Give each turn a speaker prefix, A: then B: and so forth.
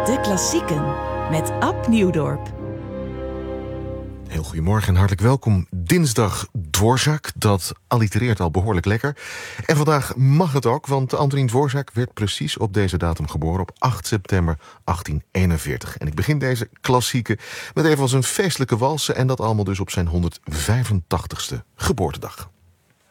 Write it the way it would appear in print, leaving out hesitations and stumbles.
A: De Klassieken met Ab Nieuwdorp.
B: Heel goedemorgen en hartelijk welkom. Dinsdag Dvorak, dat allitereert al behoorlijk lekker. En vandaag mag het ook, want Antonín Dvorak werd precies op deze datum geboren, op 8 september 1841. En ik begin deze klassieken met even als een feestelijke walsen en dat allemaal dus op zijn 185ste geboortedag.